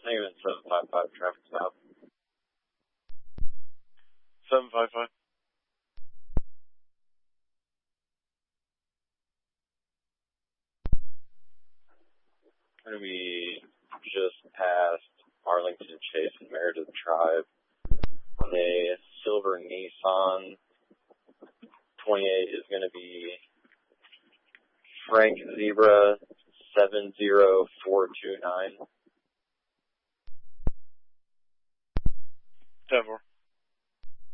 Haven 755 traffic stop. 755. Going to be just past Arlington Chase and Meredith Drive on a silver Nissan. 28 is going to be Frank Zebra 70429. 10-4.